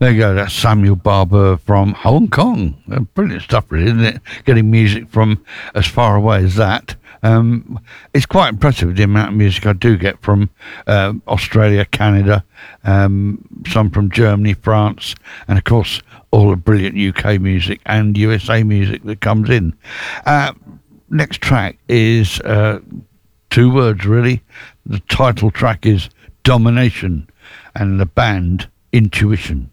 There you go. That's Samuel Barber from Hong Kong. Brilliant stuff, really, isn't it? Getting music from as far away as that. It's quite impressive the amount of music I do get from Australia, Canada, some from Germany, France, and of course all the brilliant UK music and USA music that comes in. Next track is 2 words, really. The title track is Domination, and the band Intuition.